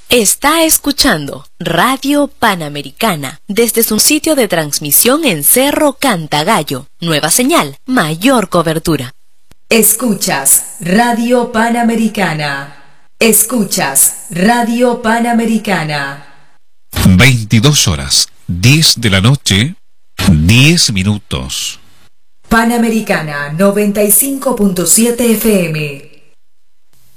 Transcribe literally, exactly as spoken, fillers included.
Está escuchando Radio Panamericana desde su sitio de transmisión en Cerro Cantagallo. Nueva señal, mayor cobertura. Escuchas Radio Panamericana. Escuchas Radio Panamericana. veintidós horas, diez de la noche, diez minutos. Panamericana noventa y cinco punto siete F M.